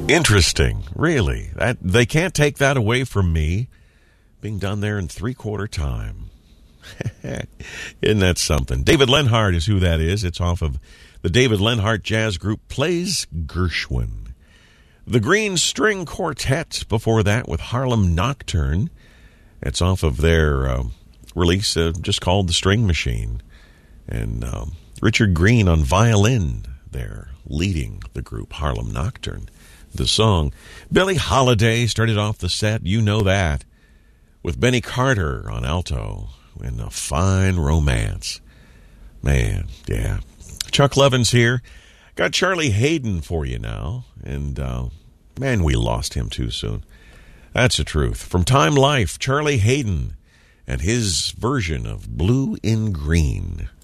Interesting, really. They can't take that away from me. Being done there in 3/4 time. Isn't that something? David Lenhart is who that is. It's off of the David Lenhart Jazz Group Plays Gershwin. The Green String Quartet before that with Harlem Nocturne. It's off of their release just called The String Machine. And Richard Green on violin there, leading the group Harlem Nocturne. The song. Billie Holiday started off the set, you know that, with Benny Carter on alto in A Fine Romance. Man, yeah. Chuck Levin's here. Got Charlie Hayden for you now. And, man, we lost him too soon. That's the truth. From Time Life, Charlie Hayden and his version of Blue in Green.